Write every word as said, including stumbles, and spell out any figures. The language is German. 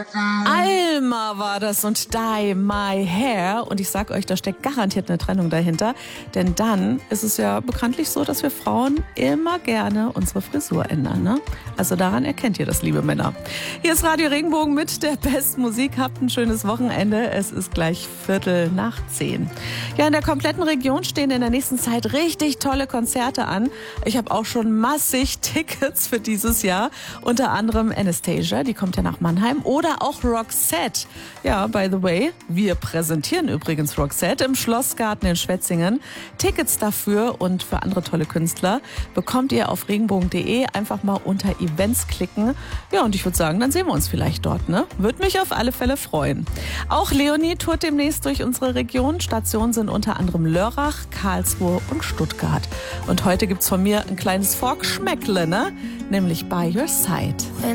Alma war das und Dye My Hair. Und ich sag euch, da steckt garantiert eine Trennung dahinter. Denn dann ist es ja bekanntlich so, dass wir Frauen immer gerne unsere Frisur ändern. Ne? Also daran erkennt ihr das, liebe Männer. Hier ist Radio Regenbogen mit der besten Musik. Habt ein schönes Wochenende. Es ist gleich Viertel nach zehn. Ja, in der kompletten Region stehen in der nächsten Zeit richtig tolle Konzerte an. Ich habe auch schon massig Tickets für dieses Jahr. Unter anderem Anastasia, die kommt ja nach Mannheim. Oder auch Roxette. Ja, by the way, wir präsentieren übrigens Roxette im Schlossgarten in Schwetzingen. Tickets dafür und für andere tolle Künstler bekommt ihr auf regenbogen punkt de. Einfach mal unter Events klicken. Ja, und ich würde sagen, dann sehen wir uns vielleicht dort, ne? Würde mich auf alle Fälle freuen. Auch Leonie tourt demnächst durch unsere Region. Stationen sind unter anderem Lörrach, Karlsruhe und Stuttgart. Und heute gibt's von mir ein kleines Volksschmeckle, ne? Nämlich By Your Side.